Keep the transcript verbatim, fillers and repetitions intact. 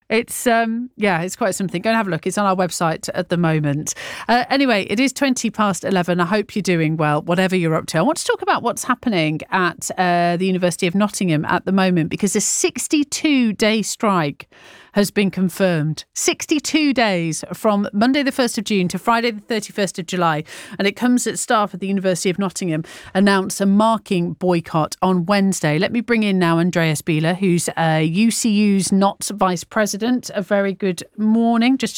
It's, um, yeah, it's quite something. Go and have a look. It's on our website at the moment. Uh, anyway, it is twenty past eleven. I hope you're doing well, whatever you're up to. I want to talk about what's happening at uh, the University of Nottingham at the moment, because a sixty-two day strike has been confirmed. sixty-two days from Monday the first of June to Friday the thirty-first of July. And it comes as staff at the University of Nottingham announce a marking boycott on Wednesday. Let me bring in now Andreas Bieler, who's uh, U C U's N O T Vice President. A very good morning. Just